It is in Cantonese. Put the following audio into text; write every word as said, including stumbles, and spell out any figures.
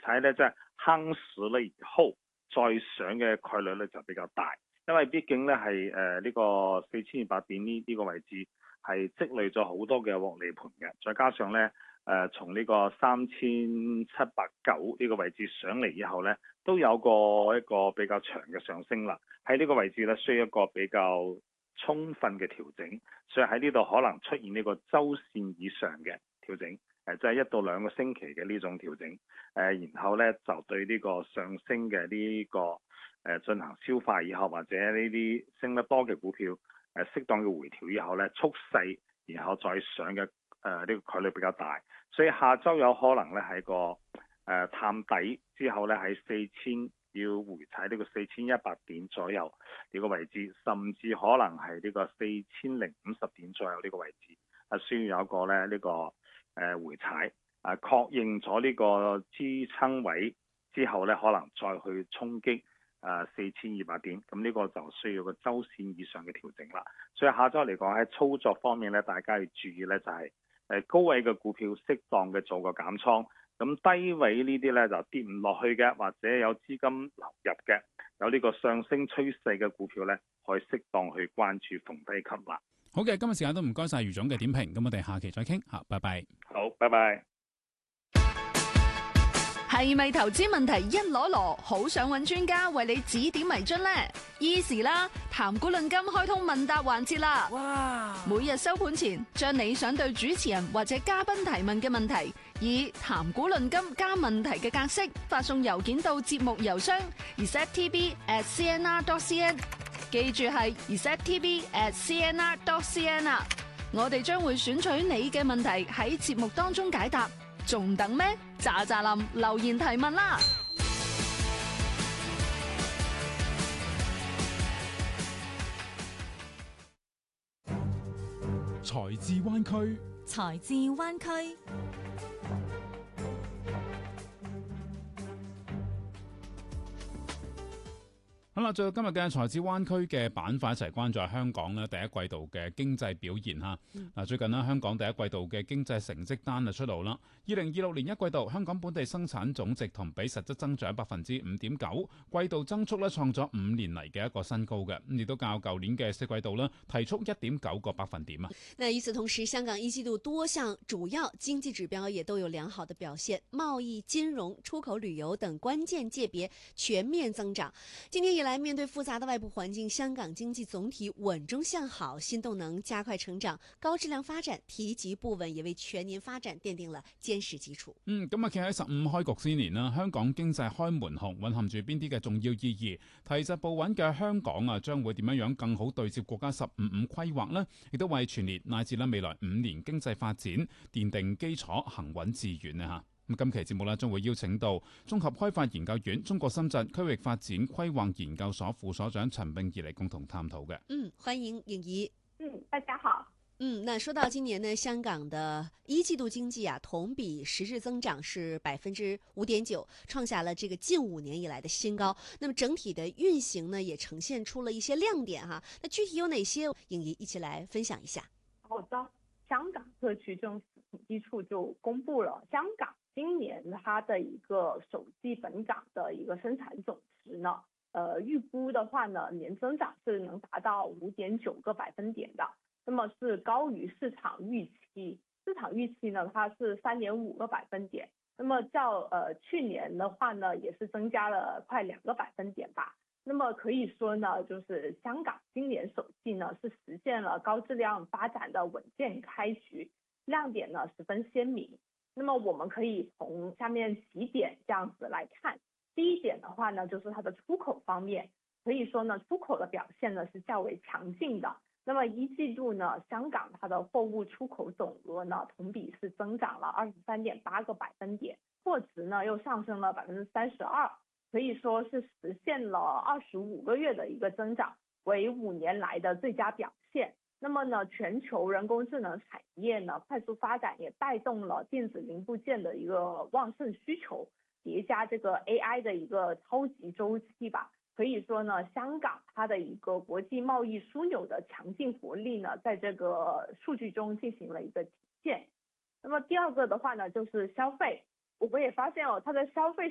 踩咧，即係坑死了以後再上嘅概率咧就比較大，因為畢竟咧係誒呢個四千二百點呢呢個位置係積累咗好多嘅獲利盤嘅，再加上咧誒從呢個三千七百九呢個位置上嚟以後咧，都有個一個比較長嘅上升啦。喺呢個位置咧需要一個比較充分嘅調整，所以喺呢度可能出現呢個週線以上嘅調整。誒即係一到兩個星期嘅呢種調整，誒、呃、然後咧就對呢個上升嘅呢、這個誒、呃、進行消化以後，或者呢啲升得多嘅股票誒、呃、適當嘅回調以後咧，蓄勢然後再上嘅誒呢個概率比較大，所以下週有可能咧喺個誒、呃、探底之後咧喺四千要回踩呢個四千一百點左右呢個位置，甚至可能係呢個四千零五十點左右呢個位置，啊需要有一個咧呢、這個。誒回踩啊，確認咗呢個支撐位之後咧，可能再去衝擊誒四千二百點，咁呢個就需要個周線以上嘅調整啦。所以下週嚟講喺操作方面咧，大家要注意咧就係誒高位嘅股票適當嘅做個減倉，咁低位呢啲咧就跌唔落去嘅，或者有資金流入嘅，有呢個上升趨勢嘅股票咧，可以適當去關注逢低吸納。 好嘅，今日時間都唔該晒余總嘅點評，咁我哋下期再傾，好，拜拜。 好，拜拜。 係咪投資問題一籮籮，好想揾專家為你指點迷津呢？Easy 啦，談股論金開通問答環節啦！哇！每日收盤前，將你想對主持人或者嘉賓提問嘅問題，以談股論金加問題嘅格式發送郵件到節目郵箱 r s e t t v at c n r dot c n。記住係 r s e t t v at c n r dot c n 啊！我哋將會選取你嘅問題喺節目當中解答，仲等咩？喳喳林留言提問啦！ 財智灣區， 財智灣區。 好啦，最後今日嘅財智灣區嘅板塊一齊關注下香港咧第一季度嘅經濟表現嚇。嗱、嗯，最近咧香港第一季度嘅經濟成績單就出爐啦。二零二六年一季度香港本地生產總值同比實質增長百分之五點九，季度增速咧創咗五年嚟嘅一個新高嘅，咁亦都較舊年嘅四季度咧提速一點九個百分點啊。 那與此同時，香港一季度多項主要經濟指標也都有良好的表現，貿易、金融、出口、旅遊等關鍵界別全面增長。今年以來，面對複雜的外部環境，香港經濟總體穩中向好，新動能加快成長，高質量發展提及不穩，也為全年發展奠定了堅實基礎。 嗯，咁啊，企喺十五開局之年啦，香港經濟開門紅，蘊含住邊啲嘅重要意義？提實步穩嘅香港啊，將會點樣樣更好對接國家十五五規劃呢？亦都為全年乃至咧未來五年經濟發展奠定基礎，行穩致遠啊！咁今期節目咧，將會邀請到綜合開發研究院中國深圳區域發展規劃研究所副所長陳詠儀嚟共同探討嘅。 嗯，歡迎穎儀。 嗯，大家好。 嗯，那說到今年呢，香港的一季度經濟啊，同比實質增長是百分之五點九，創下了這個近五年以來的新高。那麼整體的運行呢，也呈現出了一些亮點哈。那具體有哪些？穎儀一起來分享一下。 好的，香港特區政府統計處就公布了香港今年它的一個首季本港的一個生產總值呢，呃，預估的話呢，年增長是能達到五點九個百分點的，那麼是高於市場預期。市場預期呢，它是三點五個百分點，那麼較呃去年的話呢，也是增加了快兩個百分點吧。那麼可以說呢，就是香港今年首季呢，是實現了高質量發展的穩健開局，亮點呢十分鮮明。那麼我們可以從下面幾點這樣子來看。第一點的話呢，就是它的出口方面，可以說呢，出口的表現呢是較為強勁的。那麼一季度呢，香港它的貨物出口總額呢，同比是增長了二十三點八個百分點，貨值呢又上升了百分之三十二，可以說是實現了二十五個月的一個增長，為五年來的最佳表現。那麼呢，全球人工智能產業呢快速發展，也帶動了電子零部件的一個旺盛需求，疊加這個 A I 的一個超級週期吧。可以說呢，香港它的一個國際貿易樞紐的強勁活力呢，在這個數據中進行了一個體現。那麼第二個的話呢，就是消費。我們也發現哦，它的消費